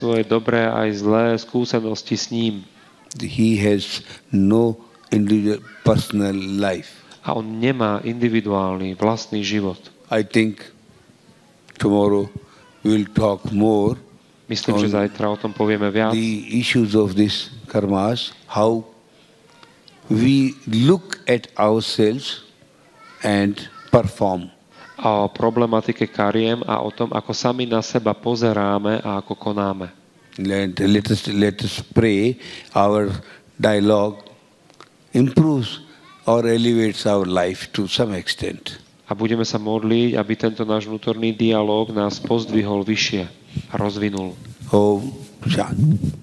svoje dobré aj zlé skúsenosti s ním. He has no individual personal life. A on nemá individuálny vlastný život. I think tomorrow we'll talk more Myslím, že zajtra o tom povieme viac. the issues of this karmas, how we look at ourselves and perform. A o problematike kariem a o tom, ako sami na seba pozeráme a ako konáme. Let us pray our dialogue improves or elevates our life to some extent. A budeme sa modliť, aby tento náš vnútorný dialóg nás pozdvihol vyššie a rozvinul. Om Shanti.